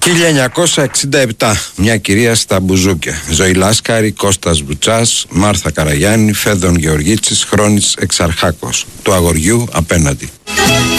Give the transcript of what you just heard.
1967, μια κυρία στα μπουζούκια. Ζωή Λάσκαρη, Κώστας Βουτσάς, Μάρθα Καραγιάννη, Φέδων Γεωργίτσης, Χρόνης Εξαρχάκος. Του αγοριού απέναντι.